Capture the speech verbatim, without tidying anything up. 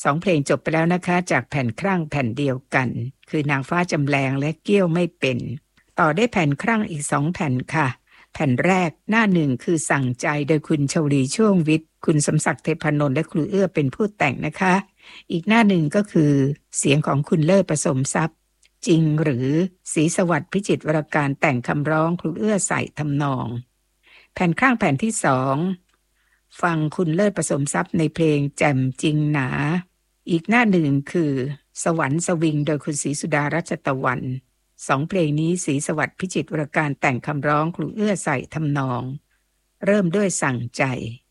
สองเพลงจบไปแล้วนะคะจากแผ่นครั่งแผ่นเดียวกันคือนางฟ้าจำแรงและเกี้ยวไม่เป็นต่อได้แผ่นครั่งอีกสองแผ่นค่ะแผ่นแรกหน้าหนึ่งคือสั่งใจโดยคุณชวลีช่วงวิทย์คุณสมศักดิ์เทพนนท์และครูเอื้อเป็นผู้แต่งนะคะอีกหน้าหนึ่งก็คือเสียงของคุณเลิศผสมทรัพย์จริงหรือศรีสวัสดิ์พิจิตรวรการแต่งคำร้องครูเอื้อใส่ทำนองแผ่นข้างแผ่นที่สองฟังคุณเลิศผสมทรัพย์ในเพลงแจ่มจริงหนาอีกหน้าหนึ่งคือสวรรค์สวิงโดยคุณศรีสุดารัชตะวันสองเพลงนี้ศรีสวัสดิ์พิจิตรวรการแต่งคำร้องครูเอื้อใส่ทำนองเริ่มด้วยสั่งใจ